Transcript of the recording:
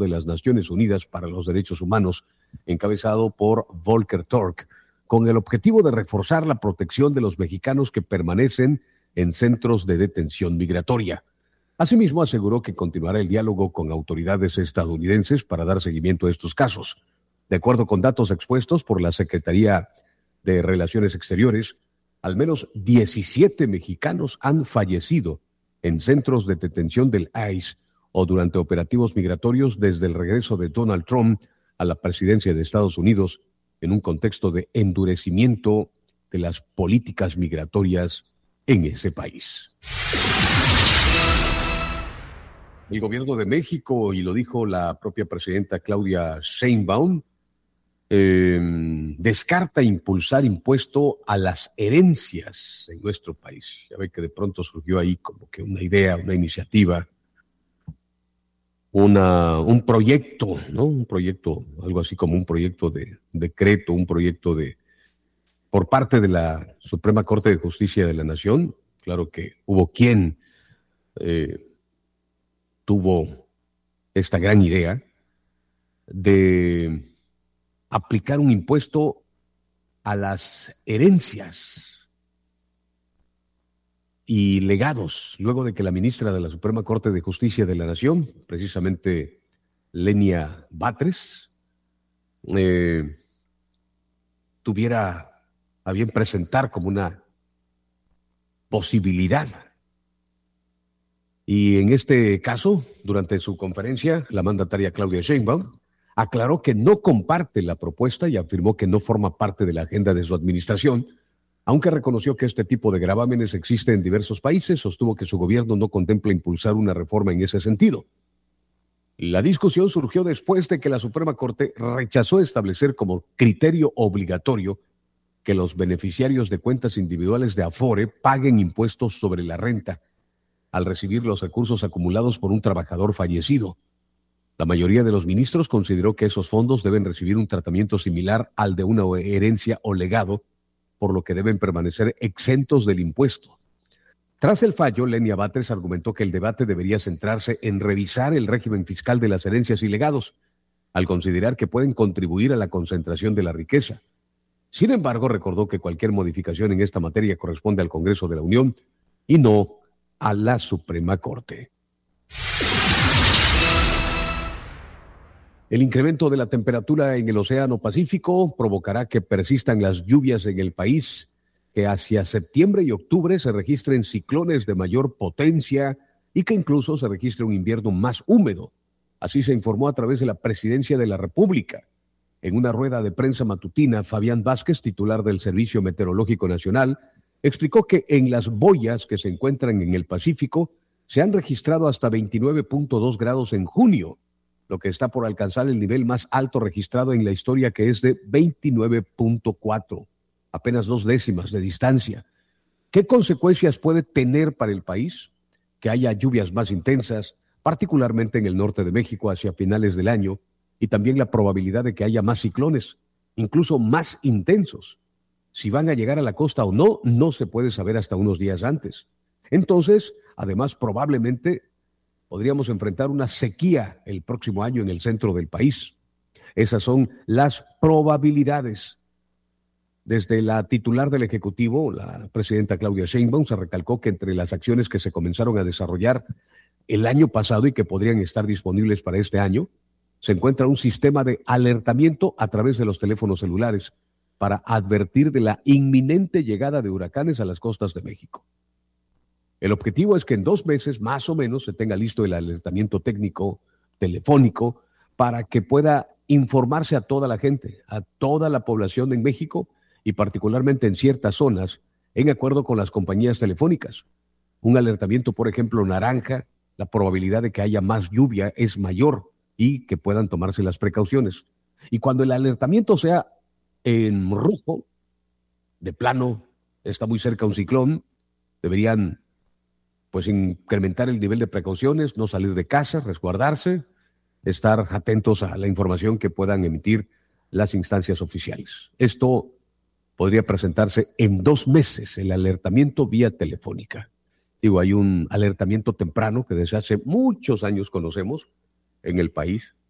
de las Naciones Unidas para los Derechos Humanos, encabezado por Volker Turk, con el objetivo de reforzar la protección de los mexicanos que permanecen en centros de detención migratoria. Asimismo, aseguró que continuará el diálogo con autoridades estadounidenses para dar seguimiento a estos casos. De acuerdo con datos expuestos por la Secretaría de Relaciones Exteriores, al menos 17 mexicanos han fallecido en centros de detención del ICE o durante operativos migratorios desde el regreso de Donald Trump a la presidencia de Estados Unidos, en un contexto de endurecimiento de las políticas migratorias en ese país. El gobierno de México, y lo dijo la propia presidenta Claudia Sheinbaum, descarta impulsar impuesto a las herencias en nuestro país. Ya ve que de pronto surgió ahí como que una idea, una iniciativa, un proyecto, ¿no? Un proyecto, algo así como un proyecto de decreto, un proyecto por parte de la Suprema Corte de Justicia de la Nación. Claro que hubo quien tuvo esta gran idea de aplicar un impuesto a las herencias y legados, luego de que la ministra de la Suprema Corte de Justicia de la Nación, precisamente Lenia Batres, tuviera a bien presentar como una posibilidad. Y en este caso, durante su conferencia, la mandataria Claudia Sheinbaum aclaró que no comparte la propuesta y afirmó que no forma parte de la agenda de su administración, aunque reconoció que este tipo de gravámenes existe en diversos países. Sostuvo que su gobierno no contempla impulsar una reforma en ese sentido. La discusión surgió después de que la Suprema Corte rechazó establecer como criterio obligatorio que los beneficiarios de cuentas individuales de Afore paguen impuestos sobre la renta al recibir los recursos acumulados por un trabajador fallecido. La mayoría de los ministros consideró que esos fondos deben recibir un tratamiento similar al de una herencia o legado, por lo que deben permanecer exentos del impuesto. Tras el fallo, Lenia Batres argumentó que el debate debería centrarse en revisar el régimen fiscal de las herencias y legados, al considerar que pueden contribuir a la concentración de la riqueza. Sin embargo, recordó que cualquier modificación en esta materia corresponde al Congreso de la Unión y no a la Suprema Corte. El incremento de la temperatura en el Océano Pacífico provocará que persistan las lluvias en el país, que hacia septiembre y octubre se registren ciclones de mayor potencia y que incluso se registre un invierno más húmedo. Así se informó a través de la Presidencia de la República. En una rueda de prensa matutina, Fabián Vázquez, titular del Servicio Meteorológico Nacional, explicó que en las boyas que se encuentran en el Pacífico se han registrado hasta 29.2 grados en junio, lo que está por alcanzar el nivel más alto registrado en la historia, que es de 29.4, apenas 2 décimas de distancia. ¿Qué consecuencias puede tener para el país que haya lluvias más intensas, particularmente en el norte de México hacia finales del año, y también la probabilidad de que haya más ciclones, incluso más intensos? Si van a llegar a la costa o no, no se puede saber hasta unos días antes. Entonces, además, probablemente podríamos enfrentar una sequía el próximo año en el centro del país. Esas son las probabilidades. Desde la titular del Ejecutivo, la presidenta Claudia Sheinbaum, se recalcó que entre las acciones que se comenzaron a desarrollar el año pasado y que podrían estar disponibles para este año, se encuentra un sistema de alertamiento a través de los teléfonos celulares para advertir de la inminente llegada de huracanes a las costas de México. El objetivo es que en 2 meses, más o menos, se tenga listo el alertamiento técnico telefónico para que pueda informarse a toda la gente, a toda la población en México y particularmente en ciertas zonas, en acuerdo con las compañías telefónicas. Un alertamiento, por ejemplo, naranja, la probabilidad de que haya más lluvia es mayor y que puedan tomarse las precauciones. Y cuando el alertamiento sea en rojo, de plano, está muy cerca un ciclón, deberían pues incrementar el nivel de precauciones, no salir de casa, resguardarse, estar atentos a la información que puedan emitir las instancias oficiales. Esto podría presentarse en 2 meses, el alertamiento vía telefónica. Digo, hay un alertamiento temprano que desde hace muchos años conocemos en el país,